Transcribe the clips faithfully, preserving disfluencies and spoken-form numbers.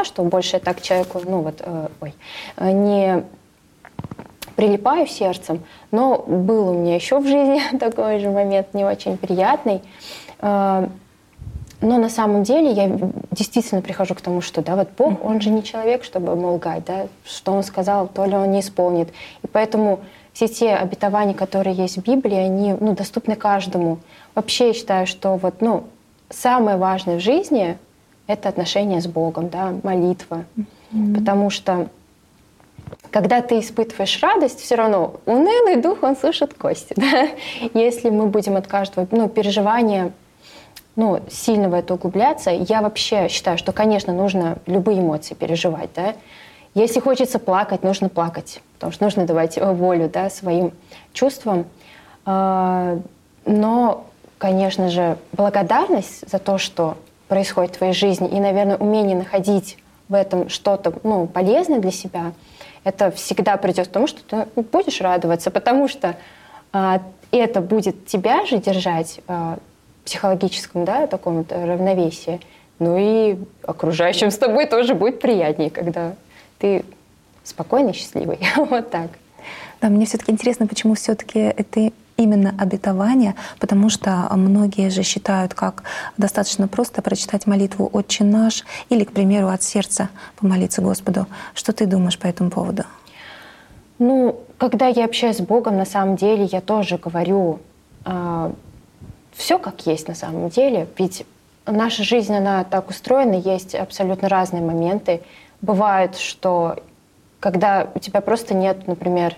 поняла, что больше я так к человеку, ну вот, э, ой, э, не прилипаю сердцем, но был у меня еще в жизни такой же момент не очень приятный. Э, но на самом деле я действительно прихожу к тому, что да, вот Бог, он же не человек, чтобы ему лгать, да, что он сказал, то ли он не исполнит. И поэтому все те обетования, которые есть в Библии, они, ну, доступны каждому. Вообще я считаю, что вот, ну, самое важное в жизни — это отношения с Богом, да, молитва. Mm-hmm. Потому что когда ты испытываешь радость, все равно унылый дух, он сушит кости. Да? Если мы будем от каждого, ну, переживания, ну, сильно в это углубляться, я вообще считаю, что, конечно, нужно любые эмоции переживать, да. Если хочется плакать, нужно плакать, потому что нужно давать волю, да, своим чувствам. Но, конечно же, благодарность за то, что происходит в твоей жизни, и, наверное, умение находить в этом что-то, ну, полезное для себя, это всегда придет к тому, что ты будешь радоваться, потому что это будет тебя же держать психологическом, да, таком вот равновесии. Ну и окружающим с тобой тоже будет приятнее, когда ты спокойный, счастливый. Вот так. Да, мне все-таки интересно, почему все-таки это именно обетование, потому что многие же считают, как достаточно просто прочитать молитву «Отче наш» или, к примеру, от сердца помолиться Господу. Что ты думаешь по этому поводу? Ну, когда я общаюсь с Богом, на самом деле я тоже говорю все как есть на самом деле, ведь наша жизнь, она так устроена, есть абсолютно разные моменты. Бывает, что когда у тебя просто нет, например,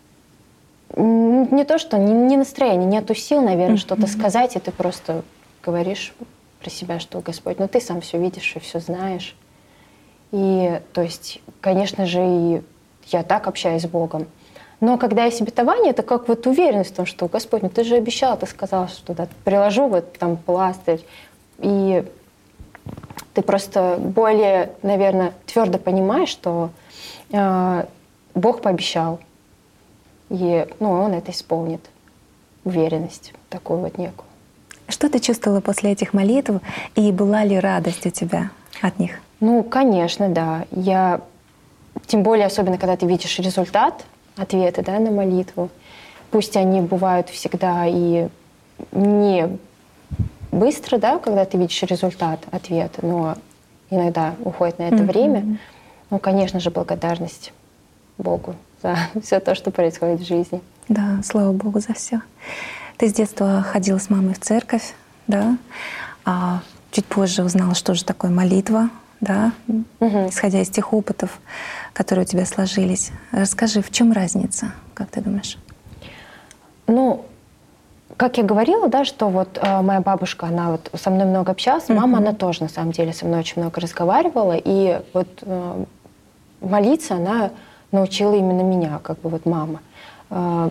не то что, не настроения, нету сил, наверное, mm-hmm. что-то сказать, и ты просто говоришь про себя, что Господь, ну ты сам все видишь и все знаешь. И, то есть, конечно же, и я так общаюсь с Богом. Но когда есть обетование, это как вот уверенность в том, что Господь, ну ты же обещал, ты сказал, что да, приложу вот там пластырь. И ты просто более, наверное, твердо понимаешь, что э, Бог пообещал. И ну, Он это исполнит. Уверенность такую вот некую. Что ты чувствовала после этих молитв? И была ли радость у тебя от них? Ну, конечно, да. Я, тем более, особенно когда ты видишь результат, ответы, да, на молитву. Пусть они бывают всегда и не быстро, да, когда ты видишь результат ответа, но иногда уходит на это mm-hmm. время. Ну, конечно же, благодарность Богу за все то, что происходит в жизни. Да, слава Богу за все. Ты с детства ходила с мамой в церковь, да? А чуть позже узнала, что же такое молитва, да? Mm-hmm. Исходя из тех опытов, которые у тебя сложились. Расскажи, в чем разница, как ты думаешь? Ну, как я говорила, да, что вот э, моя бабушка, она вот со мной много общалась, mm-hmm. мама, она тоже, на самом деле, со мной очень много разговаривала, и вот э, молиться она научила именно меня, как бы вот мама. Э,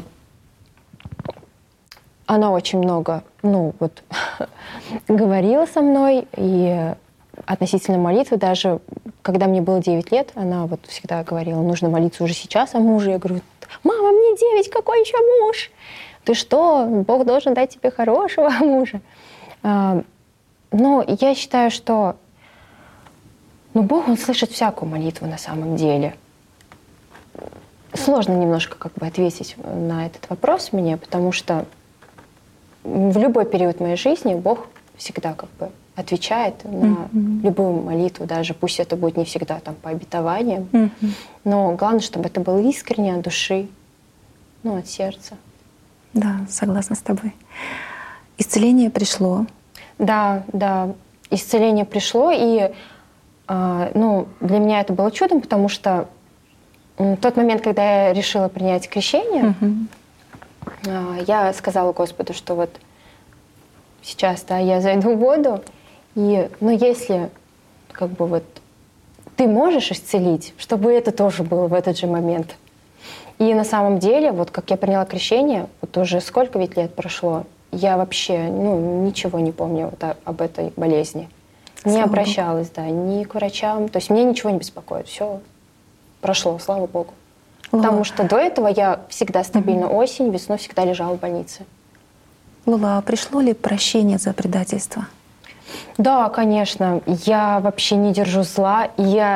она очень много, ну, вот, говорила со мной, и относительно молитвы, даже когда мне было девять лет, она вот всегда говорила, нужно молиться уже сейчас о муже. Я говорю, мама, мне девять, какой еще муж? Ты что, Бог должен дать тебе хорошего мужа? А, но я считаю, что ну, Бог, Он слышит всякую молитву на самом деле. Сложно немножко как бы ответить на этот вопрос мне, потому что в любой период моей жизни Бог всегда как бы отвечает на mm-hmm. любую молитву, даже пусть это будет не всегда там по обетованиям, mm-hmm. но главное, чтобы это было искренне от души, ну, от сердца. Да, согласна с тобой. Исцеление пришло. Да, да, исцеление пришло, и э, ну, для меня это было чудом, потому что в тот момент, когда я решила принять крещение, mm-hmm. э, я сказала Господу, что вот сейчас, да, я зайду в воду, и, ну, если, как бы, вот, ты можешь исцелить, чтобы это тоже было в этот же момент. И на самом деле, вот, как я приняла крещение, вот уже сколько ведь лет прошло, я вообще, ну, ничего не помню вот, о, об этой болезни. Не слава обращалась, Богу. Да, ни к врачам, то есть меня ничего не беспокоит, все прошло, слава Богу. Лула. Потому что до этого я всегда стабильно mm-hmm. осень, весной всегда лежала в больнице. Лула, а пришло ли прощение за предательство? Да, конечно. Я вообще не держу зла. Я